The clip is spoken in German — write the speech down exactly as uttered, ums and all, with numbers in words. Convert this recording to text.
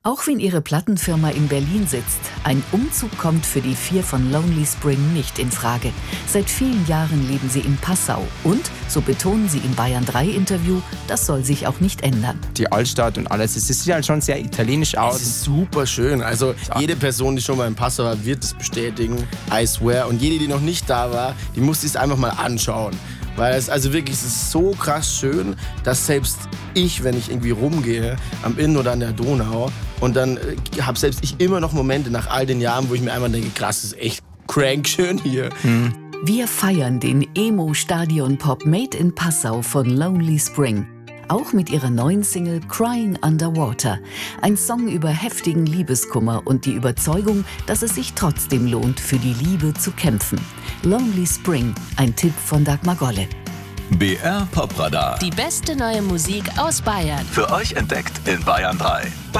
Auch wenn ihre Plattenfirma in Berlin sitzt, ein Umzug kommt für die vier von Lonely Spring nicht in Frage. Seit vielen Jahren leben sie in Passau und, so betonen sie im Bayern drei Interview, das soll sich auch nicht ändern. Die Altstadt und alles, es sieht halt schon sehr italienisch aus. Es ist super schön. Also jede Person, die schon mal in Passau war, wird es bestätigen. I swear. Und jede, die noch nicht da war, die muss sich einfach mal anschauen. Weil es also wirklich, es ist so krass schön, dass selbst ich, wenn ich irgendwie rumgehe, am Inn oder an der Donau, und dann äh, habe selbst ich immer noch Momente nach all den Jahren, wo ich mir einfach denke, krass, das ist echt crank schön hier. Hm. Wir feiern den Emo-Stadion-Pop Made in Passau von Lonely Spring. Auch mit ihrer neuen Single Crying Underwater. Ein Song über heftigen Liebeskummer und die Überzeugung, dass es sich trotzdem lohnt, für die Liebe zu kämpfen. Lonely Spring, ein Tipp von Dagmar Golle. B R Popradar. Die beste neue Musik aus Bayern. Für euch entdeckt in Bayern drei.